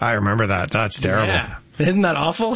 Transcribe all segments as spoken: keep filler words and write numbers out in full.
I remember that. That's terrible. Yeah. Isn't that awful?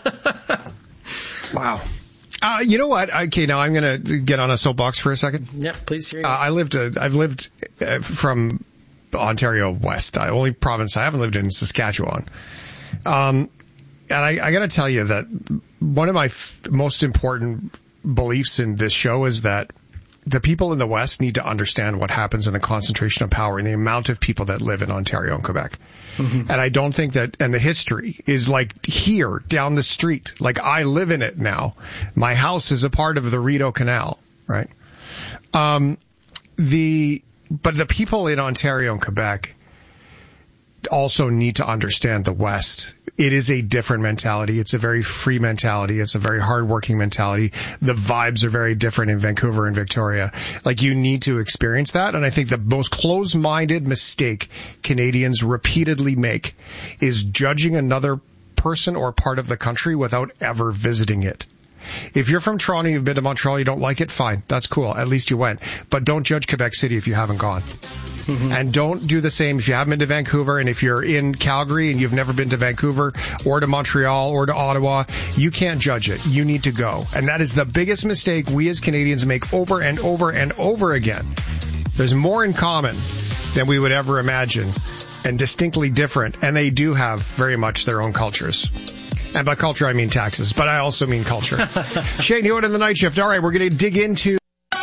Wow. Uh, you know what? Okay, now I'm going to get on a soapbox for a second. Yeah, please hear uh, I lived, uh, I've lived uh, from Ontario West. The only province I haven't lived in is Saskatchewan. Um, and I, I got to tell you that one of my f- most important beliefs in this show is that the people in the West need to understand what happens in the concentration of power and the amount of people that live in Ontario and Quebec. Mm-hmm. And I don't think that, and the history is like here down the street. Like I live in it now. My house is a part of the Rideau Canal, right? Um, the, but the people in Ontario and Quebec also need to understand the West. It is a different mentality. It's a very free mentality. It's a very hardworking mentality. The vibes are very different in Vancouver and Victoria. Like, you need to experience that. And I think the most closed-minded mistake Canadians repeatedly make is judging another person or part of the country without ever visiting it. If you're from Toronto, you've been to Montreal, you don't like it, fine. That's cool. At least you went. But don't judge Quebec City if you haven't gone. Mm-hmm. And don't do the same if you haven't been to Vancouver, and if you're in Calgary and you've never been to Vancouver or to Montreal or to Ottawa, you can't judge it. You need to go. And that is the biggest mistake we as Canadians make over and over and over again. There's more in common than we would ever imagine, and distinctly different, and they do have very much their own cultures. And by culture, I mean taxes, but I also mean culture. Shane Hewitt in the night shift. All right, we're going to dig into...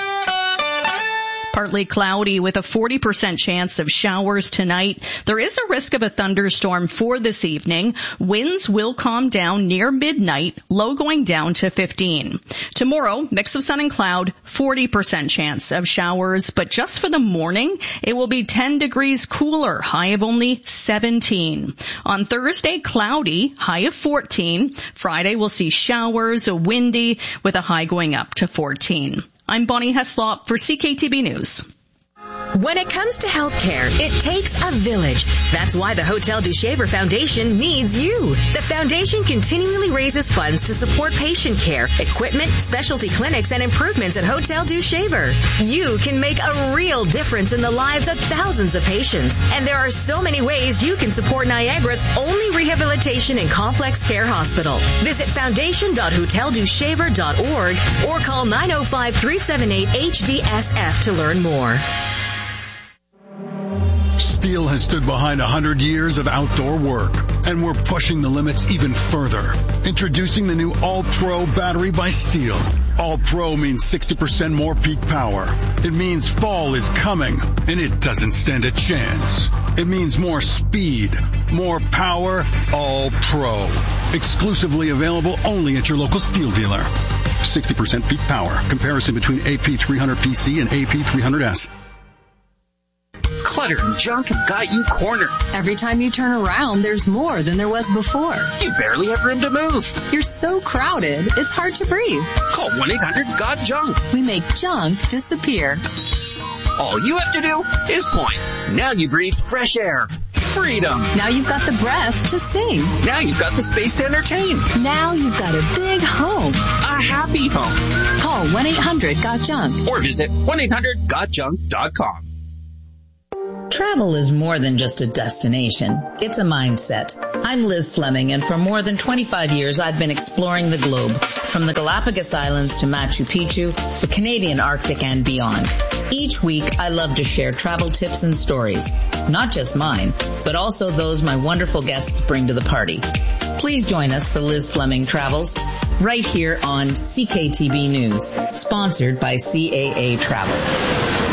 Partly cloudy with a forty percent chance of showers tonight. There is a risk of a thunderstorm for this evening. Winds will calm down near midnight, low going down to fifteen. Tomorrow, mix of sun and cloud, forty percent chance of showers, but just for the morning, it will be ten degrees cooler, high of only seventeen. On Thursday, cloudy, high of fourteen. Friday, we'll see showers, windy, with a high going up to fourteen. I'm Bonnie Heslop for C K T B News. When it comes to healthcare, it takes a village. That's why the Hotel du Shaver Foundation needs you. The foundation continually raises funds to support patient care, equipment, specialty clinics, and improvements at Hotel du Shaver. You can make a real difference in the lives of thousands of patients. And there are so many ways you can support Niagara's only rehabilitation and complex care hospital. Visit foundation dot hotel du shaver dot org or call nine oh five, three seven eight, H D S F to learn more. Steel has stood behind one hundred years of outdoor work, and we're pushing the limits even further. Introducing the new All-Pro battery by Steel. All-Pro means sixty percent more peak power. It means fall is coming, and it doesn't stand a chance. It means more speed, more power, All-Pro. Exclusively available only at your local Steel dealer. sixty percent peak power. Comparison between A P three hundred P C and A P three hundred S. Clutter and junk have got you cornered. Every time you turn around, there's more than there was before. You barely have room to move. You're so crowded, it's hard to breathe. Call one eight hundred got junk. We make junk disappear. All you have to do is point. Now you breathe fresh air. Freedom. Now you've got the breath to sing. Now you've got the space to entertain. Now you've got a big home. A happy home. Call one eight hundred got junk. Or visit one eight hundred got junk dot com. Travel is more than just a destination. It's a mindset. I'm Liz Fleming, and for more than twenty-five years, I've been exploring the globe, from the Galapagos Islands to Machu Picchu, the Canadian Arctic, and beyond. Each week, I love to share travel tips and stories, not just mine, but also those my wonderful guests bring to the party. Please join us for Liz Fleming Travels, right here on C K T B News, sponsored by C A A Travel.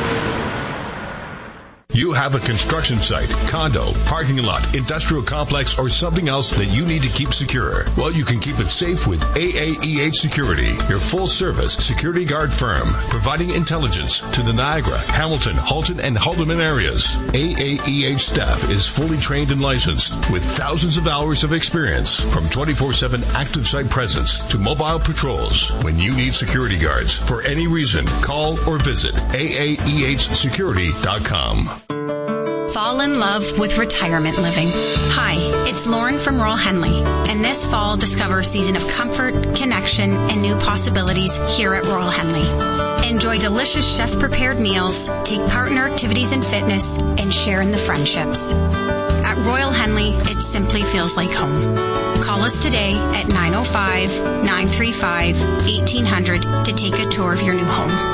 You have a construction site, condo, parking lot, industrial complex, or something else that you need to keep secure. Well, you can keep it safe with A A E H Security, your full-service security guard firm, providing intelligence to the Niagara, Hamilton, Halton, and Haldimand areas. A A E H staff is fully trained and licensed with thousands of hours of experience, from twenty-four seven active site presence to mobile patrols. When you need security guards for any reason, call or visit A A E H security dot com. Fall in love with retirement living. Hi, it's Lauren from Royal Henley, and this fall discover a season of comfort, connection, and new possibilities here at Royal Henley. Enjoy delicious chef-prepared meals, take part in our activities and fitness, and share in the friendships. At Royal Henley, it simply feels like home. Call us today at nine oh five, nine three five, eighteen hundred to take a tour of your new home.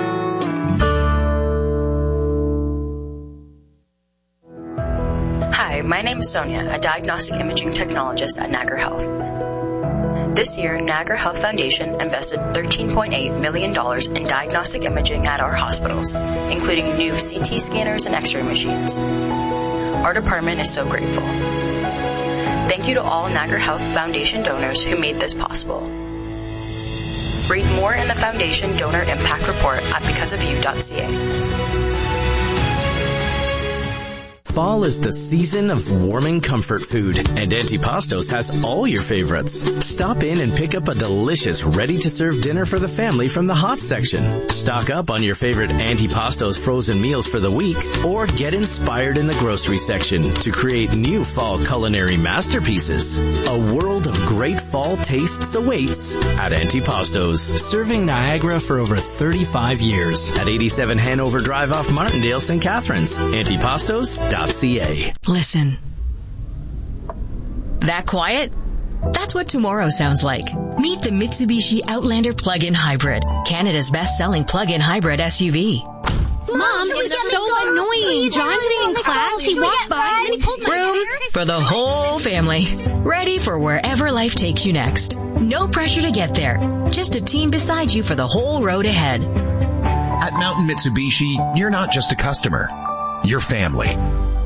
Hi, my name is Sonia, a diagnostic imaging technologist at Niagara Health. This year, Niagara Health Foundation invested thirteen point eight million dollars in diagnostic imaging at our hospitals, including new C T scanners and X-ray machines. Our department is so grateful. Thank you to all Niagara Health Foundation donors who made this possible. Read more in the Foundation Donor Impact Report at because of you dot c a. Fall is the season of warming comfort food, and Antipastos has all your favorites. Stop in and pick up a delicious, ready-to-serve dinner for the family from the hot section. Stock up on your favorite Antipastos frozen meals for the week, or get inspired in the grocery section to create new fall culinary masterpieces. A world of great fall tastes awaits at Antipastos, serving Niagara for over thirty-five years at eighty-seven Hanover Drive off Martindale, Saint Catharines. Antipastos dot c a. Listen. That quiet? That's what tomorrow sounds like. Meet the Mitsubishi Outlander Plug-in Hybrid, Canada's best-selling plug-in hybrid S U V. Mom, it's so annoying. John's sitting in class, he walked by and he pulled my hair. Room for the whole family. Ready for wherever life takes you next. No pressure to get there. Just a team beside you for the whole road ahead. At Mountain Mitsubishi, you're not just a customer. You're family.